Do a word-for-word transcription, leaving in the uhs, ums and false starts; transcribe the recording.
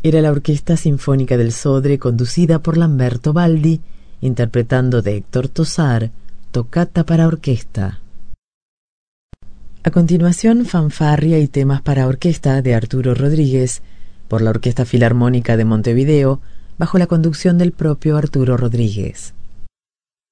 Era la Orquesta Sinfónica del Sodre, conducida por Lamberto Baldi, interpretando de Héctor Tosar, Tocata para orquesta. A continuación, fanfarria y temas para orquesta de Arturo Rodríguez, por la Orquesta Filarmónica de Montevideo, bajo la conducción del propio Arturo Rodríguez.